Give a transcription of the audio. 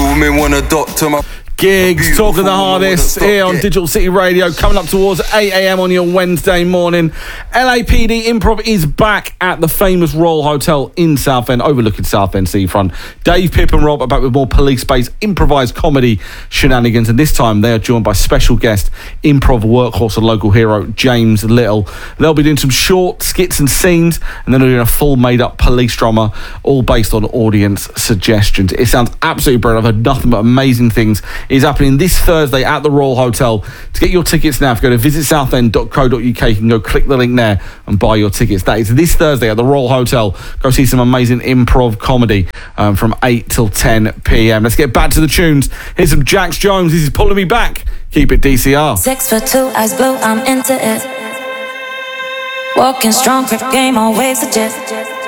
women wanna doctor my Gigs, talking the hardest here on Digital City Radio, coming up towards 8 a.m. on your Wednesday morning. LAPD Improv is back at the famous Royal Hotel in Southend, overlooking Southend seafront. Dave, Pip and Rob are back with more police-based improvised comedy shenanigans, and this time they are joined by special guest, improv workhorse and local hero, James Little. They'll be doing some short skits and scenes, and then they're doing a full made-up police drama, all based on audience suggestions. It sounds absolutely brilliant. I've heard nothing but amazing things. Is happening this Thursday at the Royal Hotel. To get your tickets now, if you go to visitsouthend.co.uk, you can go click the link there and buy your tickets. That is this Thursday at the Royal Hotel. Go see some amazing improv comedy from 8 till 10 p.m. Let's get back to the tunes. Here's some Jax Jones. This is Pulling Me Back. Keep it DCR. 6'2", eyes blue, I'm into it. Walking strong, grip game, always legit.